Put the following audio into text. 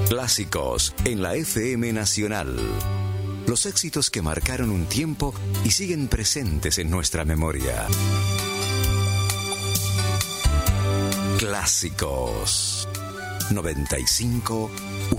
Clásicos en la FM Nacional. Los éxitos que marcaron un tiempo y siguen presentes en nuestra memoria. Clásicos 95.1.